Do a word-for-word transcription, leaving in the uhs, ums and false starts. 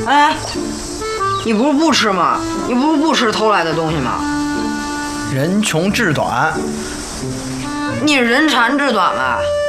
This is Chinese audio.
哎，你不是不吃吗？你不是不吃偷来的东西吗？ 人穷志短。 你人馋志短吧？